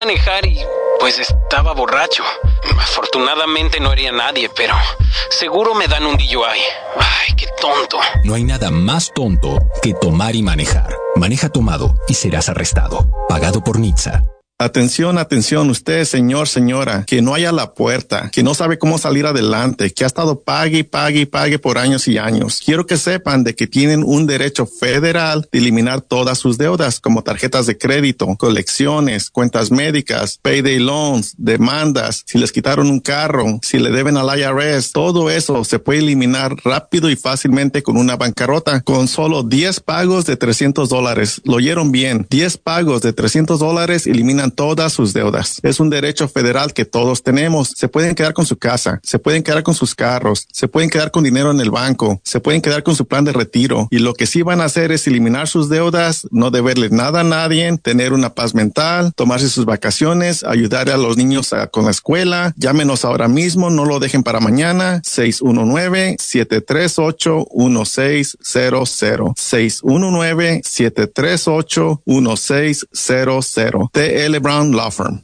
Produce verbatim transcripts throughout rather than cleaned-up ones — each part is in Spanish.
manejar y pues estaba borracho. Afortunadamente no hería a nadie, pero seguro me dan un D U I. Ay, qué tonto. No hay nada más tonto que tomar y manejar. Maneja tomado y serás arrestado. Pagado por N H T S A. Atención, atención, usted, señor, señora, que no haya a la puerta, que no sabe cómo salir adelante, que ha estado pague y pague y pague por años y años. Quiero que sepan de que tienen un derecho federal de eliminar todas sus deudas, como tarjetas de crédito, colecciones, cuentas médicas, payday loans, demandas, si les quitaron un carro, si le deben al I R S, todo eso se puede eliminar rápido y fácilmente con una bancarrota, con solo diez pagos de trescientos dólares. Lo oyeron bien, diez pagos de trescientos dólares eliminan todas sus deudas. Es un derecho federal que todos tenemos. Se pueden quedar con su casa, se pueden quedar con sus carros, se pueden quedar con dinero en el banco, se pueden quedar con su plan de retiro. Y lo que sí van a hacer es eliminar sus deudas, no deberle nada a nadie, tener una paz mental, tomarse sus vacaciones, ayudar a los niños a, con la escuela. Llámenos ahora mismo, no lo dejen para mañana. seis uno nueve, siete tres ocho, uno seis cero cero. seis uno nueve, siete tres ocho, uno seis cero cero. T L Brown Law Firm.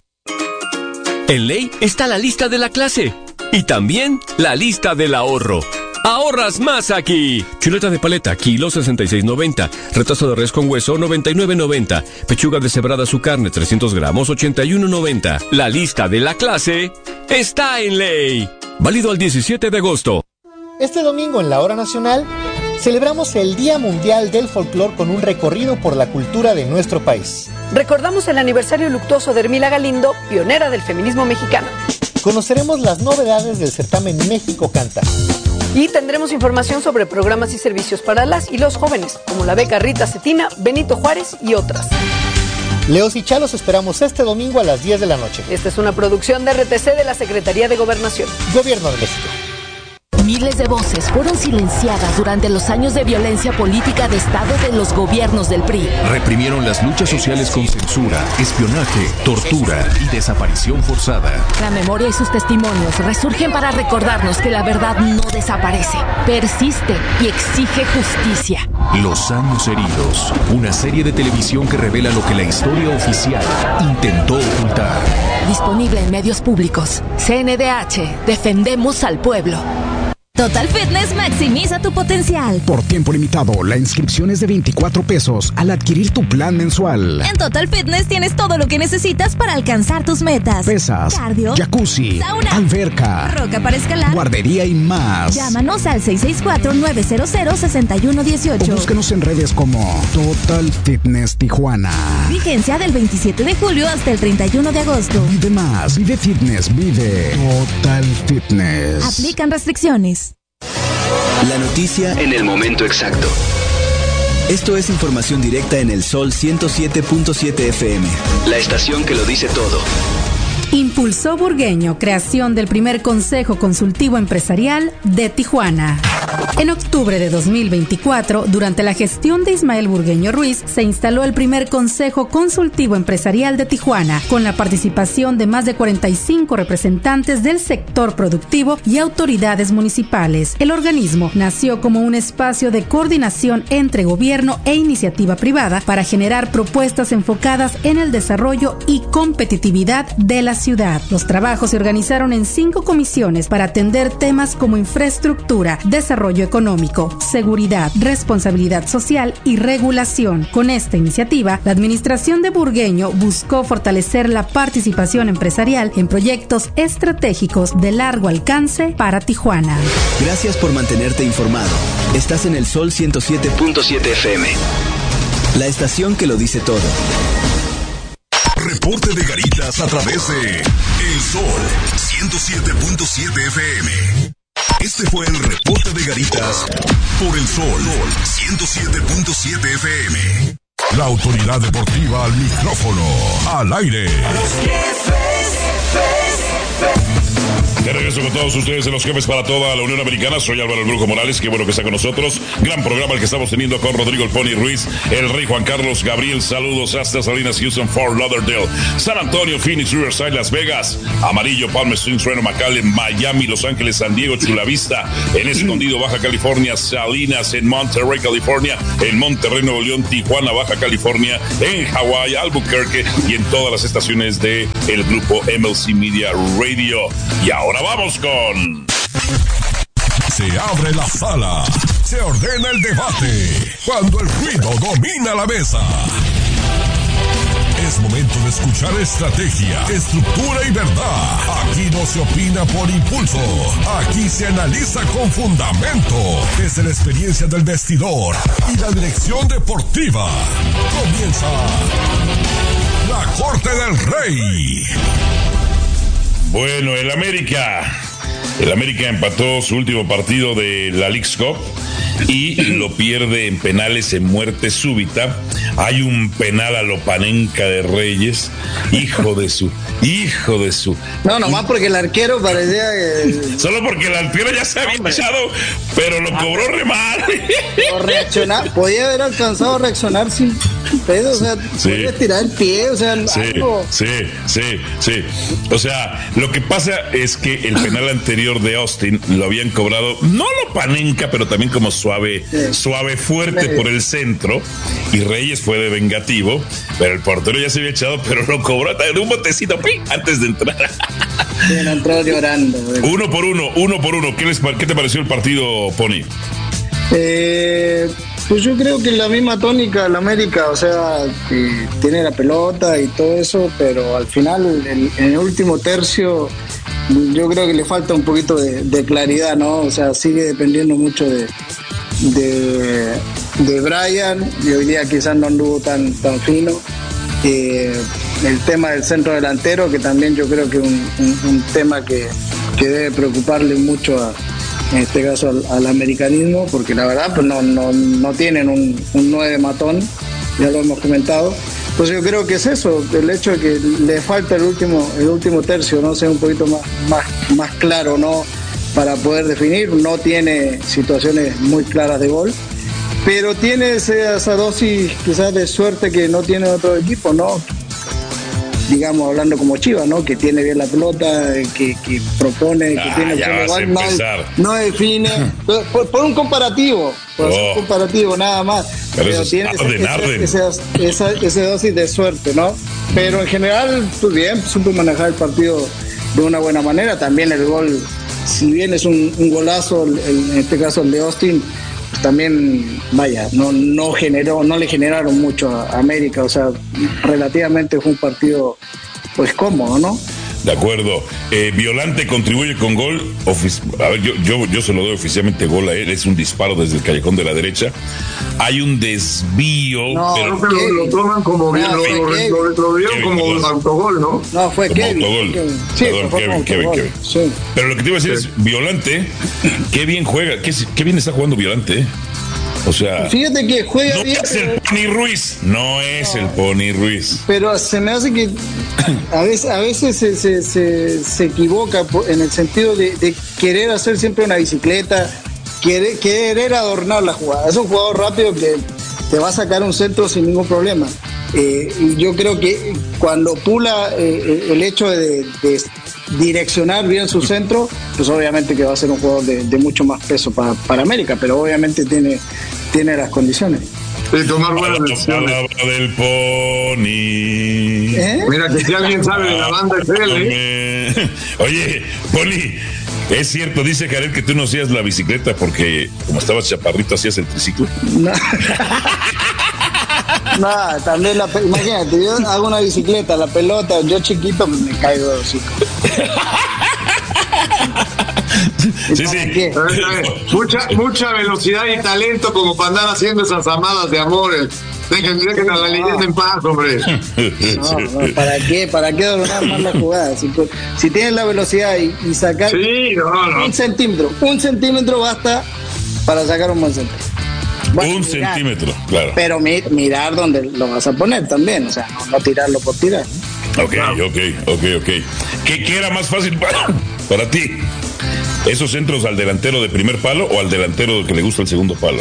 En Ley está la lista de la clase y también la lista del ahorro. ¡Ahorras más aquí! Chuleta de paleta, kilo sesenta y seis noventa. Retazo de res con hueso, noventa y nueve noventa. Pechuga deshebrada su carne, trescientos gramos, ochenta y uno noventa. La lista de la clase está en Ley. Válido al diecisiete de agosto. Este domingo en la Hora Nacional celebramos el Día Mundial del Folclor con un recorrido por la cultura de nuestro país. Recordamos el aniversario luctuoso de Hermila Galindo, pionera del feminismo mexicano. Conoceremos las novedades del certamen México Canta. Y tendremos información sobre programas y servicios para las y los jóvenes, como la beca Rita Cetina, Benito Juárez y otras. Leos y Chalos esperamos este domingo a las diez de la noche. Esta es una producción de R T C de la Secretaría de Gobernación. Gobierno de México. Miles de voces fueron silenciadas durante los años de violencia política de Estado de los gobiernos del P R I. Reprimieron las luchas sociales con censura, espionaje, tortura y desaparición forzada. La memoria y sus testimonios resurgen para recordarnos que la verdad no desaparece, persiste y exige justicia. Los años heridos, una serie de televisión que revela lo que la historia oficial intentó ocultar. Disponible en medios públicos. C N D H, defendemos al pueblo. Total Fitness maximiza tu potencial. Por tiempo limitado, la inscripción es de veinticuatro pesos al adquirir tu plan mensual. En Total Fitness tienes todo lo que necesitas para alcanzar tus metas. Pesas, cardio, jacuzzi, sauna, alberca, roca para escalar, guardería y más. Llámanos al seis seis cuatro, nueve cero cero, seis uno uno ocho. O búsquenos en redes como Total Fitness Tijuana. Vigencia del veintisiete de julio hasta el treinta y uno de agosto. Vive más, vive fitness, vive Total Fitness. Aplican restricciones. La noticia en el momento exacto. Esto es información directa en el Sol ciento siete punto siete F M, la estación que lo dice todo. Impulsó Burgueño creación del primer Consejo Consultivo Empresarial de Tijuana. En octubre de dos mil veinticuatro, durante la gestión de Ismael Burgueño Ruiz, se instaló el primer Consejo Consultivo Empresarial de Tijuana, con la participación de más de cuarenta y cinco representantes del sector productivo y autoridades municipales. El organismo nació como un espacio de coordinación entre gobierno e iniciativa privada para generar propuestas enfocadas en el desarrollo y competitividad de la ciudad. Los trabajos se organizaron en cinco comisiones para atender temas como infraestructura, desarrollo económico, seguridad, responsabilidad social y regulación. Con esta iniciativa, la administración de Burgueño buscó fortalecer la participación empresarial en proyectos estratégicos de largo alcance para Tijuana. Gracias por mantenerte informado. Estás en el Sol ciento siete punto siete F M, la estación que lo dice todo. Reporte de Garitas a través de El Sol ciento siete punto siete F M. Este fue el reporte de Garitas por El Sol ciento siete punto siete F M. La autoridad deportiva al micrófono, al aire. Los jefes, jefes, jefes. De regreso con todos ustedes en Los Jefes para toda la Unión Americana. Soy Álvaro El Brujo Morales, qué bueno que está con nosotros. Gran programa el que estamos teniendo con Rodrigo El Pony Ruiz, el Rey Juan Carlos Gabriel. Saludos hasta Salinas, Houston, Fort Lauderdale, San Antonio, Phoenix, Riverside, Las Vegas, Amarillo, Palm Springs, Reno, McAllen, Miami, Los Ángeles, San Diego, Chula Vista, en Escondido, Baja California, Salinas, en Monterrey, California, en Monterrey, Nuevo León, Tijuana, Baja California, en Hawái, Albuquerque y en todas las estaciones de el grupo M L C Media Radio. Y ahora vamos con... Se abre la sala, se ordena el debate, cuando el ruido domina la mesa. Es momento de escuchar estrategia, estructura y verdad. Aquí no se opina por impulso, aquí se analiza con fundamento. Desde la experiencia del vestidor y la dirección deportiva. Comienza la Corte del Rey. Bueno, el América... El América empató su último partido de la Leagues Cup y lo pierde en penales en muerte súbita. Hay un penal a lo Panenka de Reyes. Hijo de su, hijo de su. No, nomás porque el arquero parecía que... Solo porque el arquero ya se había echado, pero lo cobró re mal. O reaccionar, podía haber alcanzado a reaccionar sin pedo, o sea, sí. Podía tirar el pie, o sea, sí, algo. Sí, sí, sí. O sea, lo que pasa es que el penal anterior de Austin lo habían cobrado, no lo Panenka, pero también como suave, sí. suave fuerte sí. por el centro, y Reyes fue de vengativo, pero el portero ya se había echado, pero lo cobró de un botecito ¡ping! Antes de entrar. Sí, entró llorando. Güey. Uno por uno, uno por uno. ¿Qué, les, ¿Qué te pareció el partido, Pony? Eh, pues yo creo que la misma tónica del América, o sea, que tiene la pelota y todo eso, pero al final, en, en el último tercio, yo creo que le falta un poquito de, de claridad, ¿no? O sea, sigue dependiendo mucho de, de, de Brian, y hoy día quizás no anduvo tan, tan fino. Eh, el tema del centro delantero, que también yo creo que es un, un, un tema que, que debe preocuparle mucho a, en este caso al, al americanismo, porque la verdad pues no, no, no tienen un, un nueve matón, ya lo hemos comentado. Pues yo creo que es eso, el hecho de que le falta el último, el último tercio, no sea un poquito más, más, más claro, ¿no? Para poder definir, no tiene situaciones muy claras de gol, pero tiene esa, esa dosis quizás de suerte que no tiene otro equipo, ¿no? Digamos, hablando como Chivas, ¿no? Que tiene bien la pelota, que, que propone, que ah, tiene ya vas a no, no define. por, por un comparativo, por oh. un comparativo nada más. Pero, pero tiene esa, esa, esa, esa dosis de suerte, ¿no? Pero en general, pues bien, supo manejar el partido de una buena manera. También el gol, si bien es un, un golazo, el, el, en este caso el de Austin, pues también, vaya, no, no generó, no le generaron mucho a América, o sea, relativamente fue un partido pues cómodo, ¿no? De acuerdo. Eh, Violante contribuye con gol. Ofici- a ver, yo, yo, yo se lo doy oficialmente gol a él. Es un disparo desde el callejón de la derecha. Hay un desvío. No, pero no, lo, lo toman como bien, no, lo, lo, lo, lo vieron como un autogol, ¿no? No, fue como Kevin. Autogol. Kevin. Sí, Perdón, fue Kevin, Kevin, Kevin. Sí. Pero lo que te iba a decir sí. es, Violante, qué bien juega, qué, qué bien está jugando Violante, ¿eh? O sea, fíjate que juega no bien. es el Pony Ruiz, no es no, el Pony Ruiz. Pero se me hace que a veces, a veces se, se, se, se equivoca en el sentido de, de querer hacer siempre una bicicleta, querer, querer adornar la jugada. Es un jugador rápido que te va a sacar un centro sin ningún problema. Eh, y yo creo que cuando Pula eh, el hecho de, de direccionar bien su centro, pues obviamente que va a ser un jugador de, de mucho más peso para, para América, pero obviamente tiene, tiene las condiciones. Y tomar buenas decisiones. Palabra del Pony. ¿Eh? Mira que si alguien sabe de la banda es él, ¿eh? Oye, Pony, es cierto, dice Jared que tú no hacías la bicicleta porque como estabas chaparrito hacías el triciclo. No. No, también la imagínate, yo hago una bicicleta, la pelota, yo chiquito pues me caigo de hocico. Sí, sí. Eh, mucha, mucha velocidad y talento como para andar haciendo esas amadas de amor. Dejen, dejen a la leyenda en paz, hombre. No, no, ¿para qué? ¿Para qué dominar más la jugada? Si, si tienes la velocidad y, y sacar sí, no, no. un centímetro, un centímetro basta para sacar un buen centro. Bueno, un mirar, centímetro, claro. Pero mi, mirar dónde lo vas a poner también, o sea, no, no tirarlo por tirar. Ok, ok, ok, ok. ¿Qué, qué era más fácil para, para ti, ¿esos centros al delantero de primer palo o al delantero que le gusta el segundo palo?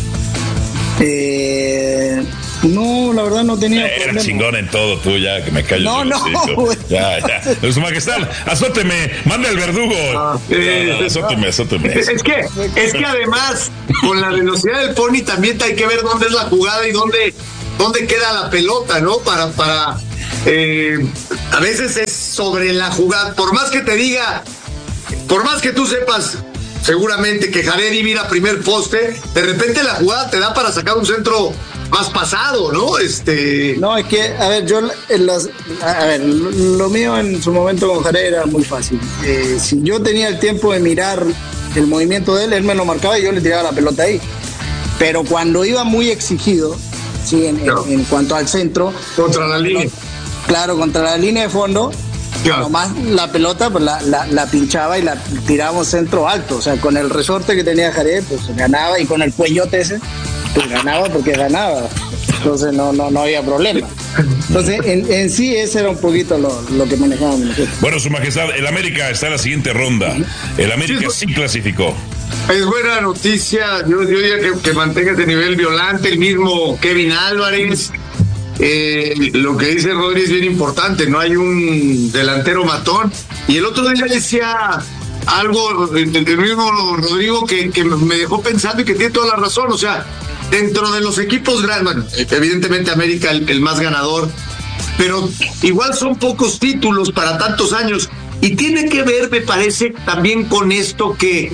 Eh, no, la verdad no tenía Era problema. chingón en todo, tú ya, que me calles. No, no, güey. Ya, ya. Su majestad, azóteme, mande al verdugo. Ah, eh, no, azóteme, azóteme. Es, es que, es que además, con la velocidad del pony también hay que ver dónde es la jugada y dónde, dónde queda la pelota, ¿no? Para, para, eh, a veces es sobre la jugada. Por más que te diga, por más que tú sepas seguramente que Jared iba a ir a primer poste, de repente la jugada te da para sacar un centro más pasado, ¿no? Este... No, es que, a ver, yo, en las, a ver, lo mío en su momento con Jared era muy fácil. Eh, si yo tenía el tiempo de mirar el movimiento de él, él me lo marcaba y yo le tiraba la pelota ahí. Pero cuando iba muy exigido, sí, en, no. en, en cuanto al centro... Contra la línea. Claro, contra la línea de fondo... Claro. Nomás la pelota pues la, la, la pinchaba y la tirábamos centro alto, o sea, con el resorte que tenía Jared pues ganaba, y con el cuellote ese pues ganaba porque ganaba, entonces no no no había problema. Entonces en, en sí ese era un poquito lo, lo que manejábamos nosotros. Bueno, su majestad, el América está en la siguiente ronda. El América sí, sí clasificó. Es buena noticia, yo, yo diría que, que mantenga ese nivel violante, el mismo Kevin Álvarez. Eh, lo que dice Rodri es bien importante, no hay un delantero matón. Y el otro día decía algo el, el mismo Rodrigo que, que me dejó pensando y que tiene toda la razón. O sea, dentro de los equipos grandes, bueno, evidentemente América el, el más ganador, pero igual son pocos títulos para tantos años. Y tiene que ver, me parece, también con esto que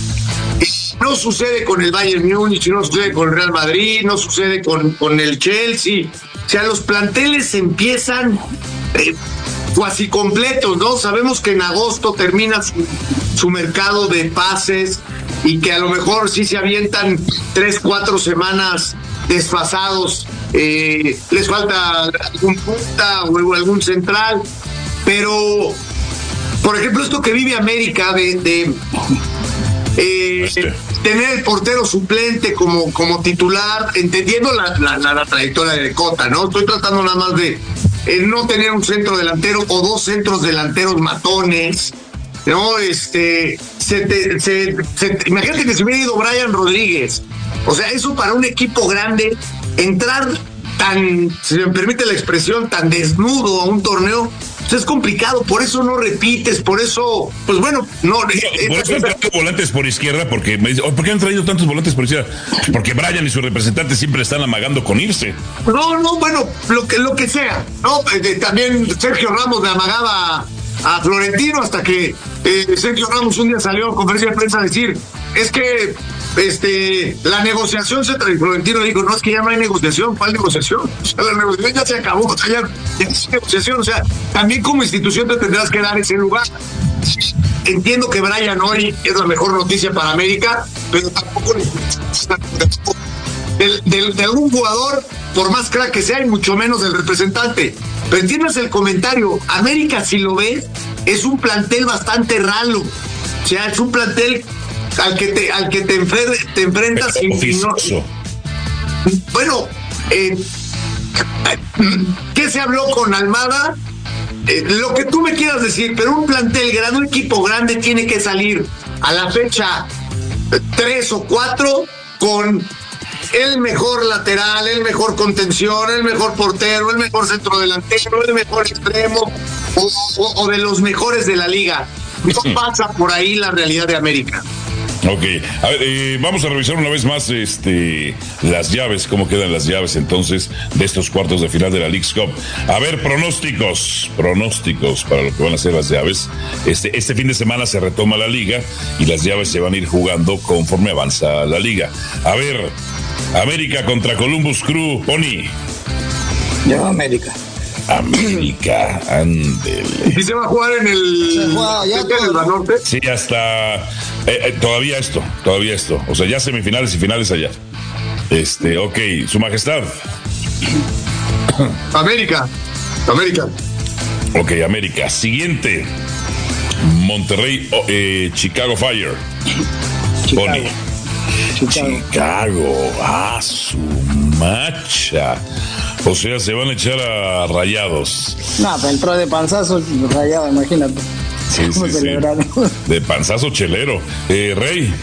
no sucede con el Bayern Múnich, no sucede con el Real Madrid, no sucede con, con el Chelsea. O sea, los planteles empiezan eh, cuasi completos, ¿no? Sabemos que en agosto termina su, su mercado de pases y que a lo mejor sí se avientan tres, cuatro semanas desfasados. Eh, les falta algún punta o algún central. Pero, por ejemplo, esto que vive América de... de Eh, tener el portero suplente como, como titular, entendiendo la, la, la, la trayectoria de Cota, ¿no? Estoy tratando nada más de eh, no tener un centro delantero o dos centros delanteros matones, ¿no? Este, se te, se, se, imagínate que se hubiera ido Brian Rodríguez. O sea, eso para un equipo grande, entrar tan, si me permite la expresión, tan desnudo a un torneo, pues es complicado, por eso no repites, por eso, pues bueno, no. Por eso han traído volantes por izquierda, porque me dice, ¿por qué han traído tantos volantes por izquierda? Porque Brian y su representante siempre están amagando con irse. No, no, bueno, lo que, lo que sea, ¿no? Eh, también Sergio Ramos le amagaba a Florentino hasta que eh, Sergio Ramos un día salió a conferencia de prensa a decir, es que este la negociación se trae. Florentino dijo, no, es que ya no hay negociación. ¿Cuál negociación? O sea, la negociación ya se acabó, o sea, ya, ya es negociación, o sea, también como institución te tendrás que dar ese lugar. Entiendo que Brian hoy es la mejor noticia para América, pero tampoco de, de, de algún jugador, por más crack que sea, y mucho menos del representante. Pero entiendas el comentario, América, si lo ves, es un plantel bastante ralo, o sea, es un plantel al que te al que te, enfre- te enfrentas y, y no, bueno, eh, ¿qué se habló con Almada? Eh, lo que tú me quieras decir, pero un plantel grande, un equipo grande tiene que salir a la fecha tres o cuatro con el mejor lateral, el mejor contención, el mejor portero, el mejor centrodelantero, el mejor extremo o, o, o de los mejores de la liga. No pasa por ahí la realidad de América. Ok, a ver, eh, vamos a revisar una vez más este, las llaves, cómo quedan las llaves entonces de estos cuartos de final de la Leagues Cup. A ver, pronósticos, pronósticos para lo que van a ser las llaves. Este, este fin de semana se retoma la liga y las llaves se van a ir jugando conforme avanza la liga. A ver, América contra Columbus Crew, Pony. Yo, América. América, ándele. ¿Y se va a jugar en el, se juega ya en el Banorte? Sí, hasta eh, eh, todavía esto, todavía esto. O sea, ya semifinales y finales allá. Este, ok, su majestad. América, América. Ok, América. Siguiente. Monterrey, oh, eh, Chicago Fire. Chicago. Bonnie. Chicago. Chicago, ah, su macha. O sea, se van a echar a Rayados. No, pero entró de panzazo, Rayado, imagínate. Sí, sí, sí. De panzazo chelero. Eh, Rey.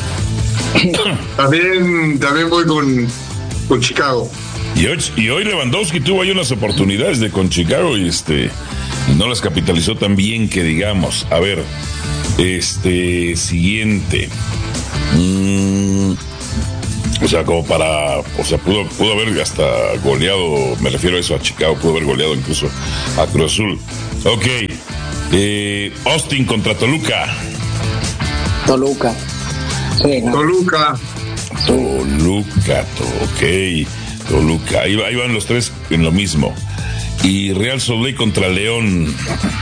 También, también voy con, con Chicago. Y hoy, y hoy Lewandowski tuvo ahí unas oportunidades de con Chicago y este y no las capitalizó tan bien que digamos. A ver, este siguiente. Mm, o sea, como para, o sea, pudo, pudo haber hasta goleado, me refiero a eso, a Chicago, pudo haber goleado incluso a Cruz Azul. Ok, eh, Austin contra Toluca. Toluca. Sí, no. Toluca. Toluca, to, ok. Toluca, ahí, ahí van los tres en lo mismo. Y Real Salt Lake contra León.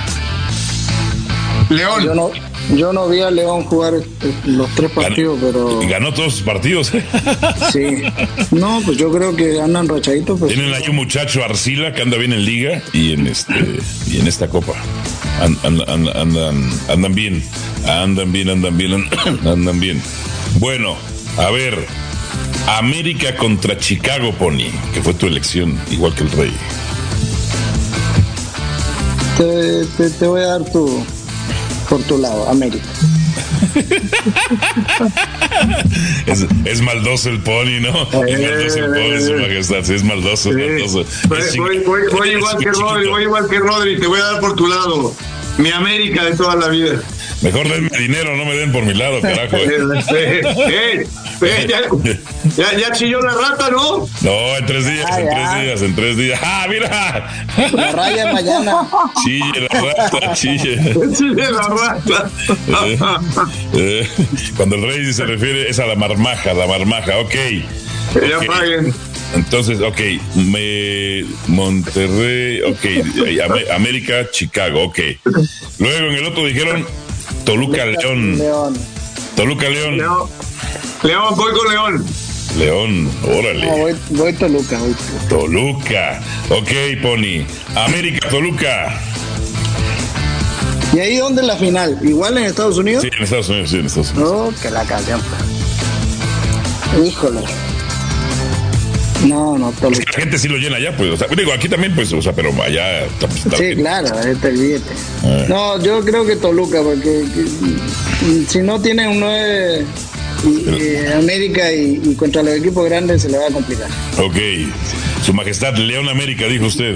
León. Yo no, yo no vi a León jugar los tres partidos, ganó, pero... Ganó todos sus partidos. Sí. No, pues yo creo que andan rachaditos. Pues... Tienen ahí un muchacho Arcila que anda bien en liga y en este y en esta copa. And, and, and, andan, andan bien. Andan bien, andan bien, andan bien. Bueno, a ver. América contra Chicago, Pony, que fue tu elección, igual que el Rey. Te, te, te voy a dar tu por tu lado, América. es, es maldoso el Pony, ¿no? Es maldoso el Pony, su majestad, sí, es maldoso, es maldoso. Voy, Es voy, voy, voy igual que Rodri, voy igual que Rodri, te voy a dar por tu lado. Mi América de toda la vida. Mejor denme dinero, no me den por mi lado, carajo. Eh, eh, eh, ya, ya, ya chilló la rata, ¿no? No, en tres días, Ah, en ya. tres días, en tres días. ¡Ah, mira! La raya mañana. Chille la rata, chille. Chille la rata. Eh, eh, cuando el Rey se refiere es a la marmaja, la marmaja, ok. Que ya okay. paguen. Entonces, ok, me, Monterrey, ok, Am- América, Chicago, ok. Luego en el otro dijeron Toluca, León. León. Toluca, León. León, León, voy con León. León, órale. No, voy, voy Toluca, voy Toluca, ok, Pony. América, Toluca. ¿Y ahí dónde es la final? ¿Igual en Estados Unidos? Sí, en Estados Unidos, sí, en Estados Unidos. No, que la canción. Híjole. No, no, Toluca. Es que la gente sí lo llena allá, pues, o sea, digo, aquí también, pues, o sea, pero allá está, está Sí, bien. claro, este el billete. Eh. No, yo creo que Toluca, porque que, si no tiene un nueve y, eh, América y, y contra los equipos grandes se le va a complicar. Ok, Su Majestad, León América, dijo usted.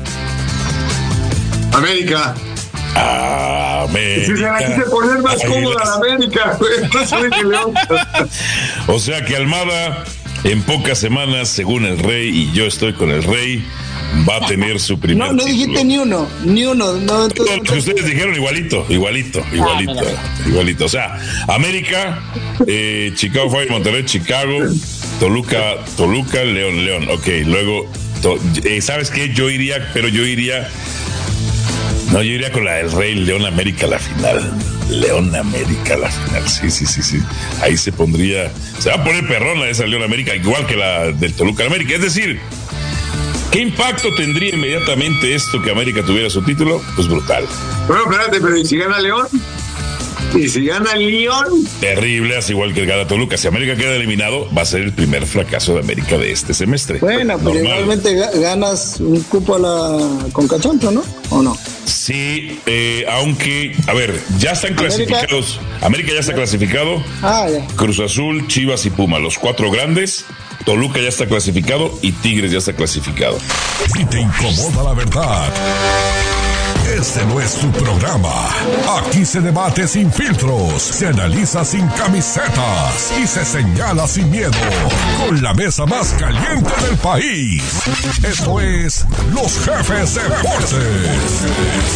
América. América. Si se la quise poner más Ay, cómoda las- la América, pues, no sé que León. O sea que Almada, en pocas semanas, según el Rey, y yo estoy con el Rey, va a tener su primer No, no título. dijiste ni uno, ni uno. No, Todo lo que ustedes dijeron igualito, igualito, igualito, igualito. O sea, América, eh, Chicago Fire, Monterrey, Chicago, Toluca, Toluca, León, León. Ok, luego, to- eh, ¿sabes qué? Yo iría, pero yo iría, no, yo iría con la del Rey, León América, la final. León América, la final. Sí, sí, sí, sí. Ahí se pondría, se va a poner perrona esa León América, igual que la del Toluca América. Es decir, ¿qué impacto tendría inmediatamente esto que América tuviera su título? Pues brutal. Bueno, espérate, pero ¿y si gana León? ¿Y si gana León? Terrible, así igual que el gana Toluca. Si América queda eliminado, va a ser el primer fracaso de América de este semestre. Bueno, pero Normal. igualmente ga- ganas un cupo a la Conca Champions, ¿no? ¿O no? Sí, eh, aunque, a ver, ya están América- clasificados. América ya está clasificado. Ah, ya. Cruz Azul, Chivas y Puma, los cuatro grandes. Toluca ya está clasificado y Tigres ya está clasificado. Si te incomoda la verdad, este no es tu programa. Aquí se debate sin filtros, se analiza sin camisetas y se señala sin miedo. Con la mesa más caliente del país. Esto es Los Jefes Deportes.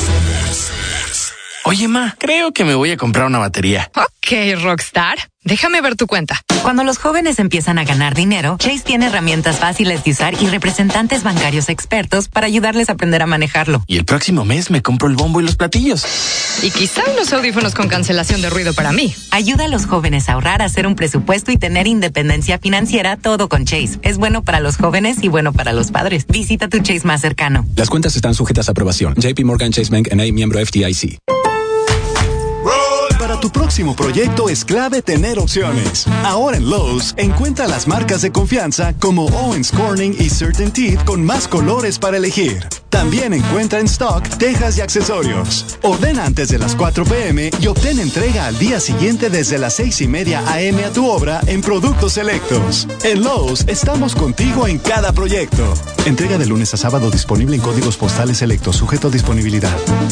Oye, ma, creo que me voy a comprar una batería. Ok, Rockstar. Déjame ver tu cuenta. Cuando los jóvenes empiezan a ganar dinero, Chase tiene herramientas fáciles de usar y representantes bancarios expertos para ayudarles a aprender a manejarlo. Y el próximo mes me compro el bombo y los platillos. Y quizá unos audífonos con cancelación de ruido para mí. Ayuda a los jóvenes a ahorrar, hacer un presupuesto y tener independencia financiera, todo con Chase. Es bueno para los jóvenes y bueno para los padres. Visita tu Chase más cercano. Las cuentas están sujetas a aprobación. J P Morgan Chase Bank N A, miembro F D I C. Para Para tu próximo proyecto es clave tener opciones. Ahora en Lowe's, encuentra las marcas de confianza como Owens Corning y CertainTeed con más colores para elegir. También encuentra en stock tejas y accesorios. Ordena antes de las cuatro pe eme y obtén entrega al día siguiente desde las seis y media a eme a tu obra en productos selectos. En Lowe's estamos contigo en cada proyecto. Entrega de lunes a sábado disponible en códigos postales selectos, sujeto a disponibilidad.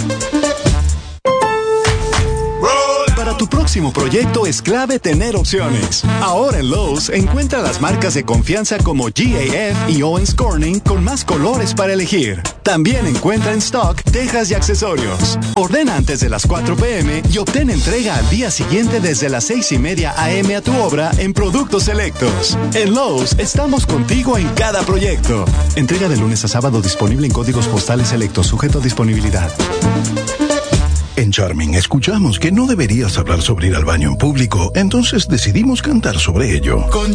Para tu próximo proyecto es clave tener opciones. Ahora en Lowe's encuentra las marcas de confianza como G A F y Owens Corning con más colores para elegir. También encuentra en stock tejas y accesorios. Ordena antes de las cuatro pe eme y obtén entrega al día siguiente desde las seis y media a eme a tu obra en productos selectos. En Lowe's estamos contigo en cada proyecto. Entrega de lunes a sábado disponible en códigos postales selectos, sujeto a disponibilidad. En Charming escuchamos que no deberías hablar sobre ir al baño en público, entonces decidimos cantar sobre ello. Con